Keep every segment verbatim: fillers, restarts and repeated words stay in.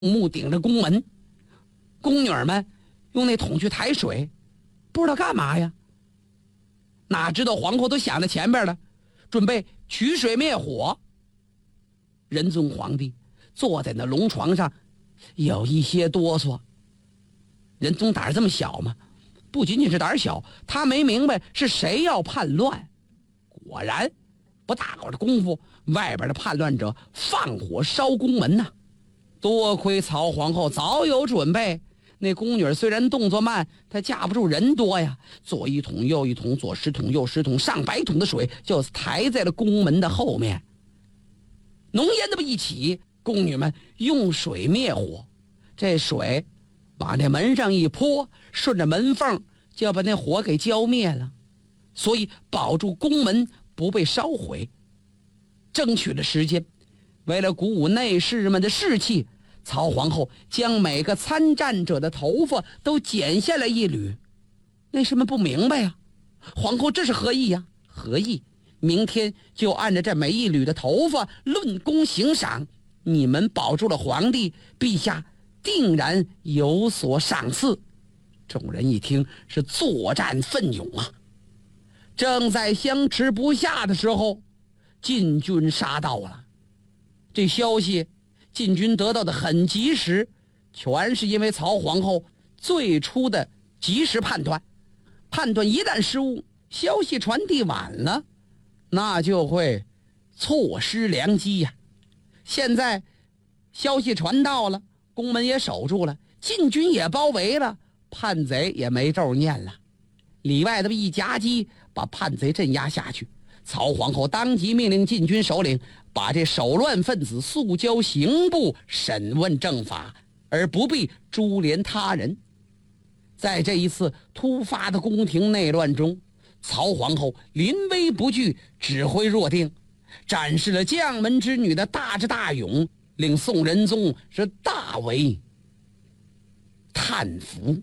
木顶着宫门，宫女们用那桶去抬水，不知道干嘛呀。哪知道皇后都想在前边了，准备取水灭火。仁宗皇帝坐在那龙床上，有一些哆嗦。仁宗胆儿这么小吗？不仅仅是胆小，他没明白是谁要叛乱。果然不大会儿的功夫，外边的叛乱者放火烧宫门呐、啊！多亏曹皇后早有准备，那宫女虽然动作慢，她架不住人多呀，左一桶右一桶，左十桶右十桶，上百桶的水就抬在了宫门的后面。浓烟那么一起，宫女们用水灭火，这水往这门上一泼，顺着门缝就要把那火给浇灭了，所以保住宫门不被烧毁。争取了时间，为了鼓舞内侍们的士气，曹皇后将每个参战者的头发都剪下来一缕。内侍们不明白呀，皇后这是何意呀？何意？明天就按照这每一缕的头发论功行赏，你们保住了皇帝，陛下定然有所赏赐。众人一听是作战奋勇啊！正在相持不下的时候，禁军杀到了。这消息禁军得到的很及时，全是因为曹皇后最初的及时判断。判断一旦失误，消息传递晚了，那就会错失良机呀、啊。现在消息传到了，宫门也守住了，禁军也包围了，叛贼也没咒念了。里外的一夹击，把叛贼镇压下去。曹皇后当即命令禁军首领把这手乱分子速交刑部审问正法，而不必株连他人。在这一次突发的宫廷内乱中，曹皇后临危不惧，指挥若定，展示了将门之女的大智大勇，令宋仁宗是大为叹服。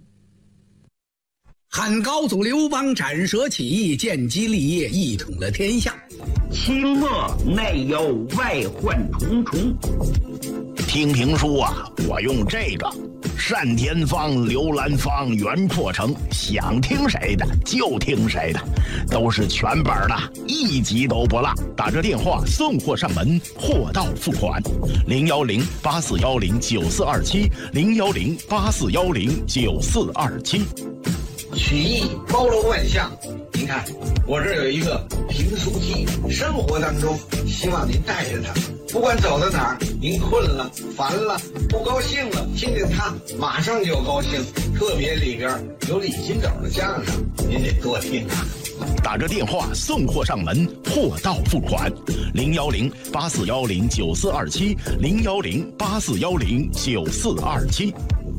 汉高祖刘邦斩蛇起义，建基立业，一统了天下。 清末内忧外患重重。 听评书啊，我用这个单田芳、刘兰芳、袁阔成，想听谁的就听谁的，都是全本的，一集都不落。打这电话送货上门，货到付款。零幺零八四幺零九四二七，零幺零八四幺零九四二七。 曲艺包罗万象，您看我这有一个评书机，生活当中希望您带着它，不管走到哪儿，您困了、烦了、不高兴了，听听它马上就高兴。特别里边有李金斗的相声，您得多听啊。 打着电话送货上门，货到付款。零幺零八四幺零九四二七，零幺零八四幺零九四二七。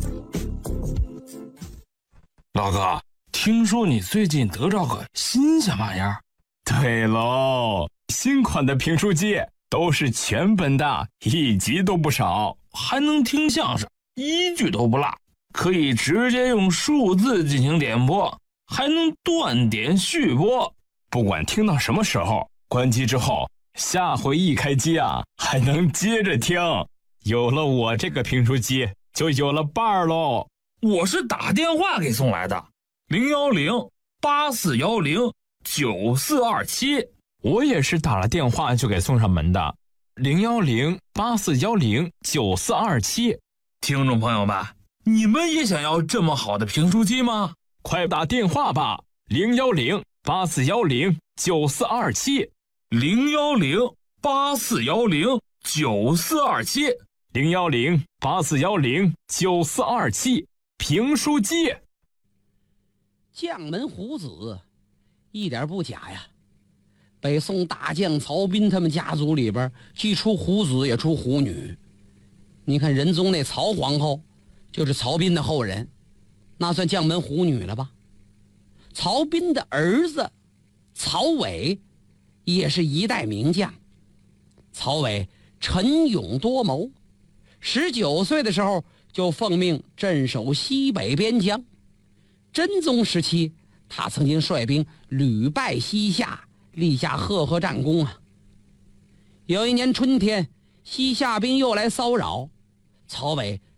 老哥，听说你最近得着个新鲜玩意儿？ 对喽，新款的评书机都是全本的，一集都不少， 还能听相声，一句都不落，可以直接用数字进行点播，还能断点续播。 不管听到什么时候，关机之后，下回一开机啊，还能接着听。有了我这个评书机，就有了伴儿喽。 我是打电话给送来的，零幺零八四幺零九四二七。 我也是打了电话就给送上门的，零幺零八四幺零九四二七。 听众朋友们，你们也想要这么好的评书机吗？ 快打电话吧，零幺零八四幺零九四二七， 零幺零八四幺零九四二七， 零幺零八四幺零九四二七。评书机。 将门虎子一点不假呀，北宋大将曹彬他们家族里边既出虎子也出虎女。你看仁宗那曹皇后就是曹彬的后人，那算将门虎女了吧。曹彬的儿子曹伟也是一代名将。曹伟沉勇多谋，十九岁的时候就奉命镇守西北边疆。真宗时期，他曾经率兵屡败西夏，立下赫赫战功啊。有一年春天，西夏兵又来骚扰， 曹伟